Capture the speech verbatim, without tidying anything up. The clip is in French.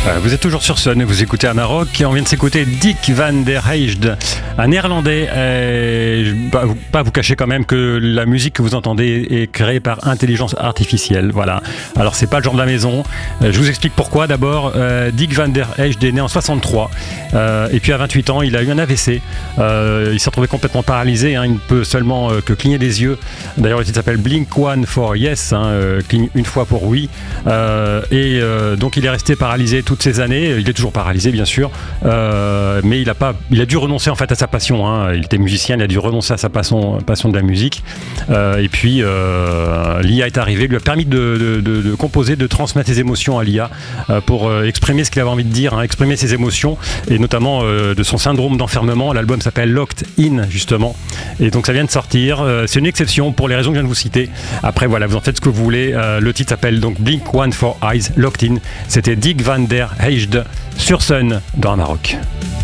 Euh, vous êtes toujours sur Sun et vous écoutez un Maroc. On vient de s'écouter Dick Van der Heijden, un néerlandais. Euh, je ne vais pas vous cacher quand même que la musique que vous entendez est créée par intelligence artificielle. Voilà. Alors c'est pas le genre de la maison. Euh, je vous explique pourquoi. D'abord, euh, Dick Van der Heijden est né en soixante-trois euh, et puis à vingt-huit ans, il a eu un A V C. Euh, il s'est retrouvé complètement paralysé. Hein. Il ne peut seulement euh, que cligner des yeux. D'ailleurs, le titre s'appelle Blink One for Yes, hein, euh, cligne une fois pour oui. Euh, et euh, donc il est resté paralysé toutes ces années. Il est toujours paralysé, bien sûr, euh, mais il a pas, il a dû renoncer en fait à sa passion. Hein. Il était musicien, il a dû renoncer à sa passion, passion de la musique. Euh, et puis euh, l'I A est arrivé, lui a permis de, de, de, de composer, de transmettre ses émotions à l'I A euh, pour euh, exprimer ce qu'il avait envie de dire, hein, exprimer ses émotions et notamment euh, de son syndrome d'enfermement. L'album s'appelle Locked In justement, et donc ça vient de sortir. Euh, c'est une exception pour les raisons que je viens de vous citer. Après voilà, vous en faites ce que vous voulez. Euh, le titre s'appelle donc Blink One for Eyes, Locked In. C'était Dick Van der Heijden sur Sun dans un Maroc.